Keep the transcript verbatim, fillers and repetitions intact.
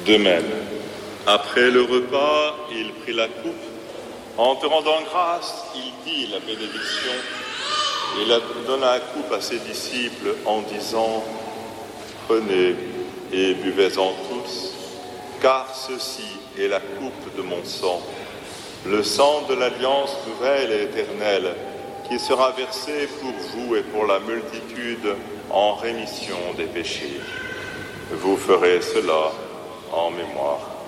De même, après le repas, il prit la coupe. En te rendant grâce, il dit la bénédiction. Il donna la coupe à ses disciples en disant « Prenez et buvez-en tous, car ceci est la coupe de mon sang, le sang de l'alliance nouvelle et éternelle, qui sera versé pour vous et pour la multitude en rémission des péchés. Vous ferez cela en mémoire de moi. »